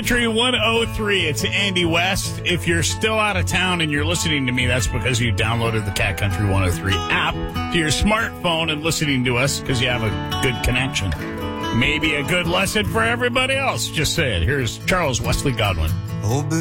Country 103, it's Andy West. If you're still out of town and you're listening to me, that's because you downloaded the Cat Country 103 app to your smartphone and listening to us because you have a good connection. Maybe a good lesson for everybody else. Just say it. Here's Charles Wesley Godwin. Oh,